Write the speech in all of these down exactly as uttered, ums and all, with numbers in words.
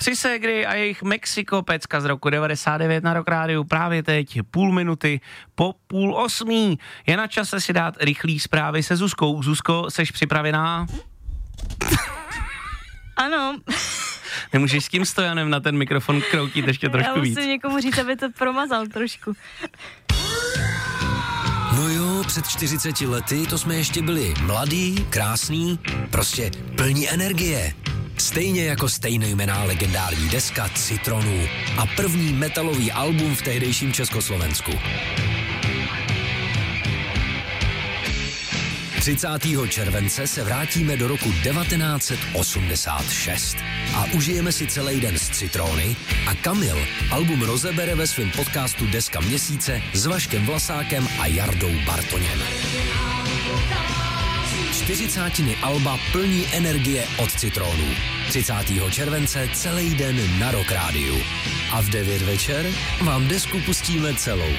Tři ségry a jejich Mexiko pecka z roku devadesát devět na Rock Rádiu právě teď, půl minuty po půl osmí. Je na čase si dát rychlý zprávy se Zuzkou. Zuzko, seš připravená? Ano. Nemůžeš s tím Stojanem na ten mikrofon kroutit ještě trošku víc. Já musím někomu říct, aby to promazal trošku. No jo, před čtyřiceti lety to jsme ještě byli mladí, krásní, prostě plní energie. Stejně jako stejnojmenná legendární deska Citronů a první metalový album v tehdejším Československu. třicátého července se vrátíme do roku devatenáct set osmdesát šest a užijeme si celý den s Citrony a Kamil album rozebere ve svém podcastu Deska měsíce s Vaškem Vlasákem a Jardou Bartoněm. čtyřicátiny alba plní energie od Citronů. třicátého července celý den na Rock Rádiu. A v devět večer vám desku pustíme celou.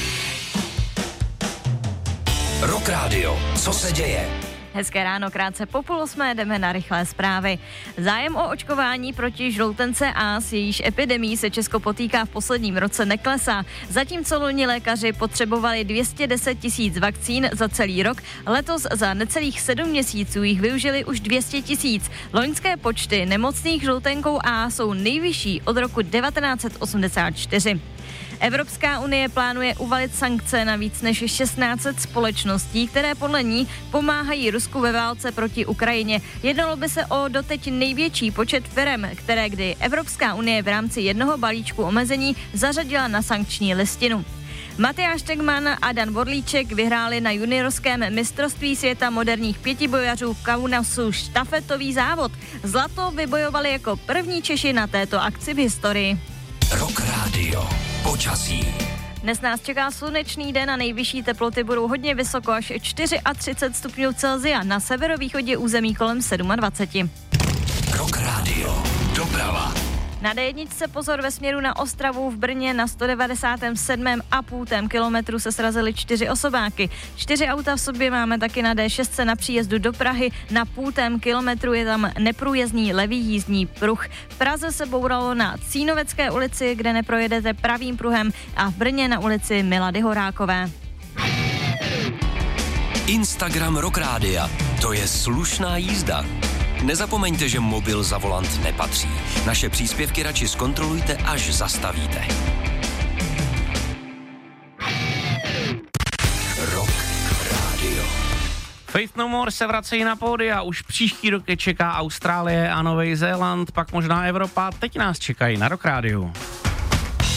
Rock Radio. Co se děje? Hezké ráno, krátce po půl osmé jdeme na rychlé zprávy. Zájem o očkování proti žloutence A, s jejíž epidemií se Česko potýká v posledním roce, neklesá. Zatímco loni lékaři potřebovali dvě stě deset tisíc vakcín za celý rok, letos za necelých sedm měsíců jich využili už dvě stě tisíc. Loňské počty nemocných žloutenkou A jsou nejvyšší od roku devatenáct set osmdesát čtyři. Evropská unie plánuje uvalit sankce na víc než šestnáct set společností, které podle ní pomáhají Rusku ve válce proti Ukrajině. Jednalo by se o doteď největší počet firem, které kdy Evropská unie v rámci jednoho balíčku omezení zařadila na sankční listinu. Matyáš Tegman a Dan Borlíček vyhráli na juniorském mistrovství světa moderních pětibojařů v Kaunasu štafetový závod. Zlato vybojovali jako první Češi na této akci v historii. Rock Radio. Počasí. Dnes nás čeká slunečný den a nejvyšší teploty budou hodně vysoko, až třicet čtyři stupňů Celsia, na severovýchodě území kolem dvacet sedm. Rock Radio. Doprava. Na dé jedna pozor ve směru na Ostravu, v Brně na sto devadesát sedm a půl kilometru se srazily čtyři osobáky. Čtyři auta v sobě máme taky na dé šest na příjezdu do Prahy, na půl kilometru je tam neprůjezdný levý jízdní pruh. V Praze se bouralo na Cínovecké ulici, kde neprojedete pravým pruhem, a v Brně na ulici Milady Horákové. Instagram Rock Rádia. To je slušná jízda. Nezapomeňte, že mobil za volant nepatří. Naše příspěvky radši zkontrolujte, až zastavíte. Rock Radio. Faith No More se vracejí na pódia, už příští rok je čeká Austrálie a Nový Zéland, pak možná Evropa, teď nás čekají na Rock Rádiu.